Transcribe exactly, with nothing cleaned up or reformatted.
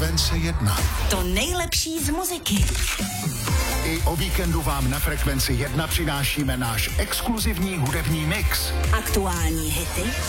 Frekvence jedna. To nejlepší z muziky. I o víkendu vám na Frekvenci jedna přinášíme náš exkluzivní hudební mix. Aktuální hity